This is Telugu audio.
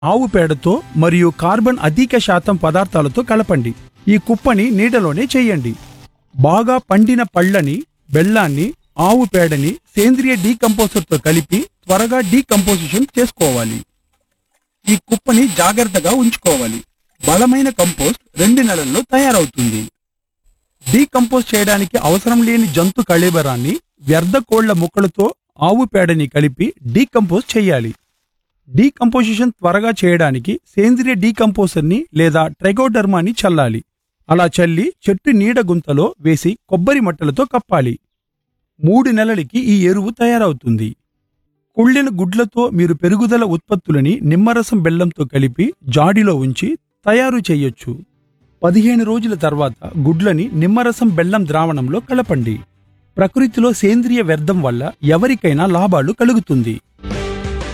ఆవు పేడతో మరియు కార్బన్ అధిక శాతం పదార్థాలతో కలపండి. ఈ కుప్పని నీడలోనే చేయండి. బాగా పండిన పళ్ళని, బెల్లాన్ని, ఆవు పేడని సేంద్రియ డీకంపోజర్తో కలిపి త్వరగా డీకంపోజిషన్ చేసుకోవాలి. ఈ కుప్పని జాగ్రత్తగా ఉంచుకోవాలి. బలమైన కంపోస్ట్ 2 నెలల్లో తయారవుతుంది. డీకంపోజ్ చేయడానికి అవసరం లేని జంతు కళేబరాన్ని, వ్యర్థ కోళ్ల ముక్కలతో ఆవు పేడని కలిపి డీకంపోజ్ చేయాలి. డీకంపోజిషన్ త్వరగా చేయడానికి సేంద్రియ డీకంపోజర్ని లేదా ట్రైకోడర్మాని చల్లాలి. అలా చల్లి చెట్టు నీడ గుంతలో వేసి కొబ్బరి మట్టలతో కప్పాలి. 3 నెలలకి ఈ ఎరువు తయారవుతుంది. కుళ్ళిన గుడ్లతో మీరు పెరుగుదల ఉత్పత్తులని నిమ్మరసం బెల్లంతో కలిపి జాడీలో ఉంచి తయారు చేయొచ్చు. 15 రోజుల తర్వాత గుడ్లని నిమ్మరసం బెల్లం ద్రావణంలో కలపండి. ప్రకృతిలో సేంద్రియ వ్యర్థం వల్ల ఎవరికైనా లాభాలు కలుగుతుంది.